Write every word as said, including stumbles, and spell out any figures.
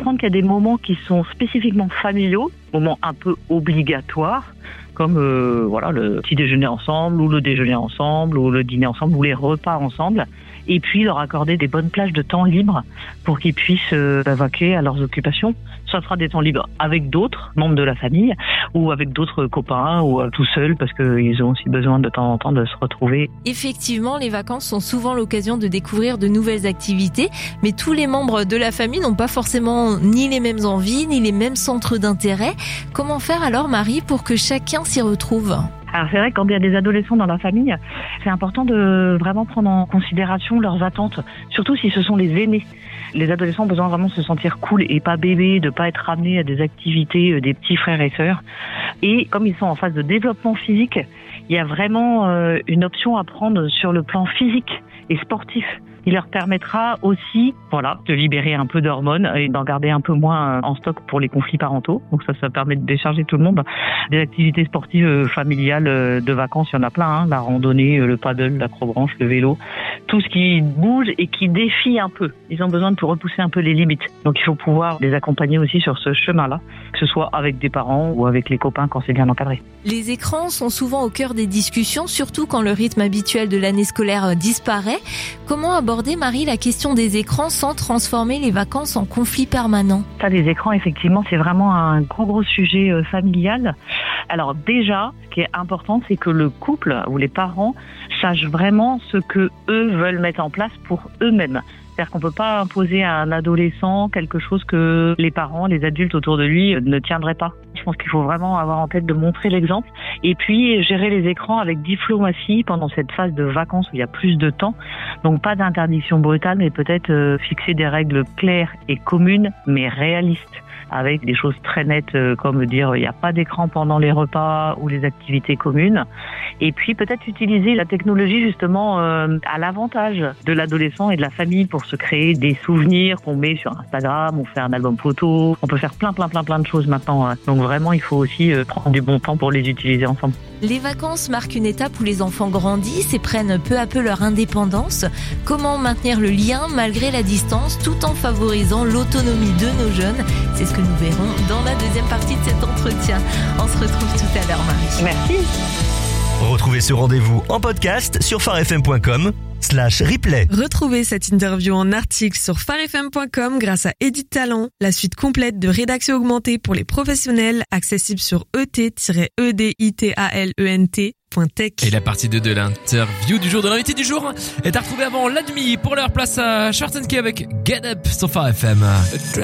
comprendre qu'il y a des moments qui sont spécifiquement familiaux, moments un peu obligatoires, comme euh, voilà le petit déjeuner ensemble, ou le déjeuner ensemble, ou le dîner ensemble, ou les repas ensemble. Et puis leur accorder des bonnes plages de temps libre pour qu'ils puissent euh, vaquer à leurs occupations. Ça sera des temps libres avec d'autres membres de la famille ou avec d'autres copains ou euh, tout seuls parce qu'ils ont aussi besoin de temps en temps de se retrouver. Effectivement, les vacances sont souvent l'occasion de découvrir de nouvelles activités, mais tous les membres de la famille n'ont pas forcément ni les mêmes envies, ni les mêmes centres d'intérêt. Comment faire alors, Marie, pour que chacun s'y retrouve ? Alors c'est vrai que quand il y a des adolescents dans la famille, c'est important de vraiment prendre en considération leurs attentes, surtout si ce sont les aînés. Les adolescents ont besoin vraiment de se sentir cool et pas bébés, de pas être ramenés à des activités des petits frères et sœurs. Et comme ils sont en phase de développement physique, il y a vraiment euh, une option à prendre sur le plan physique et sportif. Il leur permettra aussi, voilà, de libérer un peu d'hormones et d'en garder un peu moins en stock pour les conflits parentaux. Donc ça, ça permet de décharger tout le monde. Des activités sportives familiales de vacances, il y en a plein, hein. La randonnée, le paddle, l'acrobranche, le vélo, tout ce qui bouge et qui défie un peu. Ils ont besoin de repousser un peu les limites. Donc il faut pouvoir les accompagner aussi sur ce chemin-là, que ce soit avec des parents ou avec les copains quand c'est bien encadré. Les écrans sont souvent au cœur des discussions, surtout quand le rythme habituel de l'année scolaire disparaît. Comment aborder, Marie, la question des écrans sans transformer les vacances en conflit permanent ? Ça, les écrans, effectivement, c'est vraiment un gros, gros sujet euh, familial. Alors déjà, ce qui est important, c'est que le couple ou les parents sachent vraiment ce que eux veulent mettre en place pour eux-mêmes. C'est-à-dire qu'on ne peut pas imposer à un adolescent quelque chose que les parents, les adultes autour de lui ne tiendraient pas. Je pense qu'il faut vraiment avoir en tête de montrer l'exemple et puis gérer les écrans avec diplomatie pendant cette phase de vacances où il y a plus de temps. Donc pas d'interdiction brutale, mais peut-être euh, fixer des règles claires et communes, mais réalistes, avec des choses très nettes euh, comme dire il n'y a pas d'écran pendant les repas ou les activités communes. Et puis peut-être utiliser la technologie justement euh, à l'avantage de l'adolescent et de la famille pour se créer des souvenirs qu'on met sur Instagram, on fait un album photo, on peut faire plein plein plein plein de choses maintenant. Hein. Donc vraiment il faut aussi euh, prendre du bon temps pour les utiliser ensemble. Les vacances marquent une étape où les enfants grandissent et prennent peu à peu leur indépendance. Comment maintenir le lien malgré la distance tout en favorisant l'autonomie de nos jeunes ? C'est ce que nous verrons dans la deuxième partie de cet entretien. On se retrouve tout à l'heure, Marie. Merci. Retrouvez ce rendez-vous en podcast sur farfm.com slash replay. Retrouvez cette interview en article sur farfm point com grâce à Edit Talent, la suite complète de rédaction augmentée pour les professionnels, accessible sur e t tiret e d i t a l e n t point tech. Et la partie deux de l'interview du jour, de l'invité du jour, est à retrouver avant la demi. Pour leur place à Short and Key avec Get Up sur Farfm.